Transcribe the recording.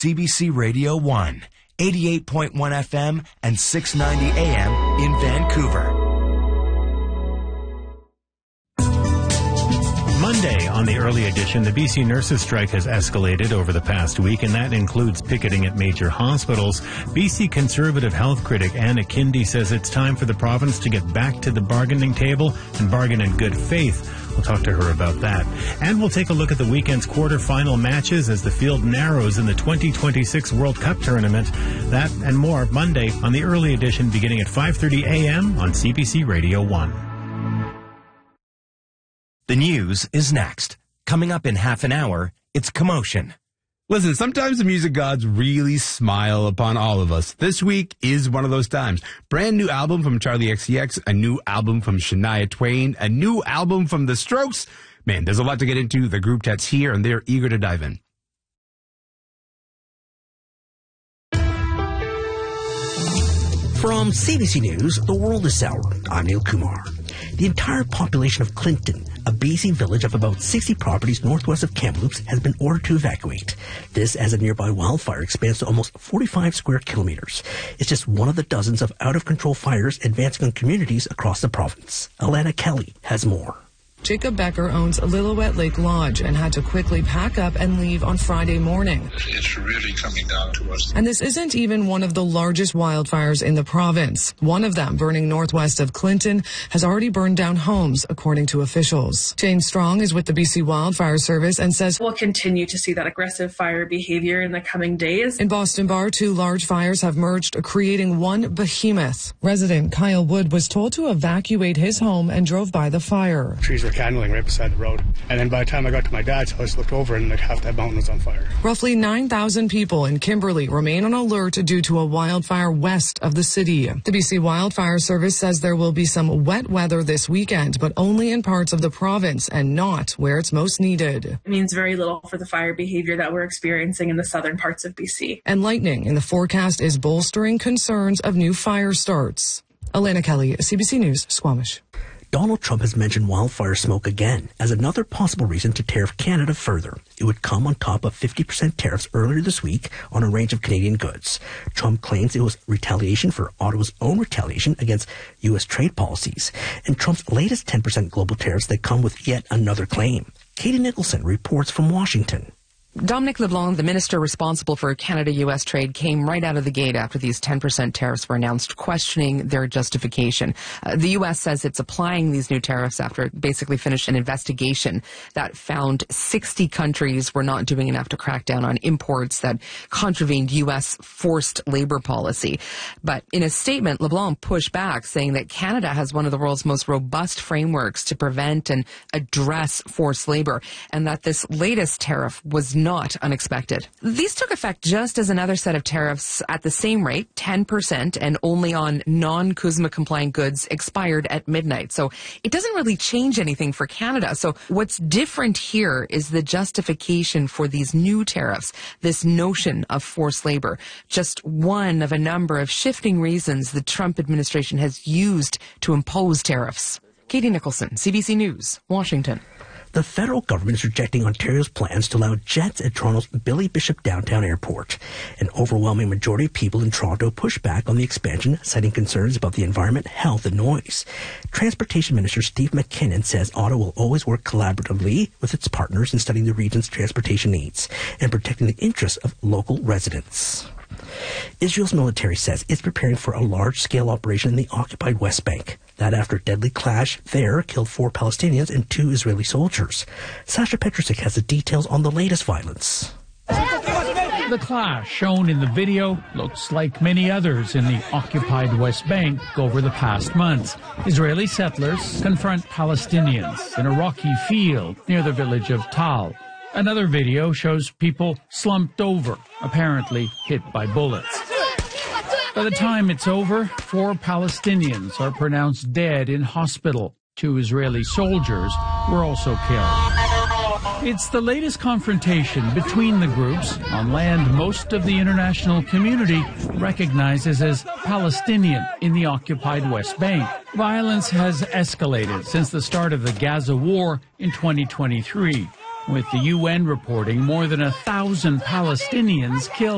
CBC Radio 1, 88.1 FM and 690 AM in Vancouver. Monday on the early edition, the BC nurses' strike has escalated over the past week, and that includes picketing at major hospitals. BC Conservative health critic Anna Kindy says it's time for the province to get back to the bargaining table and bargain in good faith. We'll talk to her about that. And we'll take a look at the weekend's quarterfinal matches as the field narrows in the 2026 World Cup tournament. That and more Monday on the early edition beginning at 5:30 a.m. on CBC Radio 1. The news is next. Coming up in half an hour, it's Commotion. Listen, sometimes the music gods really smile upon all of us. This week is one of those times. Brand new album from Charlie XCX, a new album from Shania Twain, a new album from The Strokes. Man, there's a lot to get into. The group chat's here, and they're eager to dive in. From CBC News, the world is sour. I'm Neil Kumar. The entire population of Clinton, a BC village of about 60 properties northwest of Kamloops, has been ordered to evacuate. This as a nearby wildfire expands to almost 45 square kilometers. It's just one of the dozens of out-of-control fires advancing on communities across the province. Alana Kelly has more. Jacob Becker owns Lillooet Lake Lodge and had to quickly pack up and leave on Friday morning. It's really coming down to us. And this isn't even one of the largest wildfires in the province. One of them, burning northwest of Clinton, has already burned down homes, according to officials. Jane Strong is with the BC Wildfire Service and says we'll continue to see that aggressive fire behavior in the coming days. In Boston Bar, 2 large fires have merged, creating one behemoth. Resident Kyle Wood was told to evacuate his home and drove by the fire. Trees were candling right beside the road. And then by the time I got to my dad's house, looked over and like half that mountain was on fire. Roughly 9,000 people in Kimberley remain on alert due to a wildfire west of the city. The BC Wildfire Service says there will be some wet weather this weekend, but only in parts of the province and not where it's most needed. It means very little for the fire behavior that we're experiencing in the southern parts of BC. And lightning in the forecast is bolstering concerns of new fire starts. Alana Kelly, CBC News, Squamish. Donald Trump has mentioned wildfire smoke again as another possible reason to tariff Canada further. It would come on top of 50% tariffs earlier this week on a range of Canadian goods. Trump claims it was retaliation for Ottawa's own retaliation against U.S. trade policies, and Trump's latest 10% global tariffs that come with yet another claim. Katie Nicholson reports from Washington. Dominic LeBlanc, the minister responsible for Canada-U.S. trade, came right out of the gate after these 10% tariffs were announced, questioning their justification. The U.S. says it's applying these new tariffs after it basically finished an investigation that found 60 countries were not doing enough to crack down on imports that contravened U.S. forced labor policy. But in a statement, LeBlanc pushed back, saying that Canada has one of the world's most robust frameworks to prevent and address forced labor, and that this latest tariff was not unexpected. These took effect just as another set of tariffs at the same rate, 10%, and only on non-CUSMA compliant goods expired at midnight. So it doesn't really change anything for Canada. So what's different here is the justification for these new tariffs, this notion of forced labor, just one of a number of shifting reasons the Trump administration has used to impose tariffs. Katie Nicholson, CBC News, Washington. The federal government is rejecting Ontario's plans to allow jets at Toronto's Billy Bishop Downtown Airport. An overwhelming majority of people in Toronto pushed back on the expansion, citing concerns about the environment, health, and noise. Transportation Minister Steve McKinnon says Ottawa will always work collaboratively with its partners in studying the region's transportation needs and protecting the interests of local residents. Israel's military says it's preparing for a large-scale operation in the occupied West Bank. That after a deadly clash there killed 4 Palestinians and 2 Israeli soldiers. Sasha Petrusik has the details on the latest violence. The clash shown in the video looks like many others in the occupied West Bank over the past months. Israeli settlers confront Palestinians in a rocky field near the village of Tal. Another video shows people slumped over, apparently hit by bullets. By the time it's over, 4 Palestinians are pronounced dead in hospital. 2 Israeli soldiers were also killed. It's the latest confrontation between the groups on land most of the international community recognizes as Palestinian in the occupied West Bank. Violence has escalated since the start of the Gaza war in 2023, with the UN reporting more than 1,000 Palestinians killed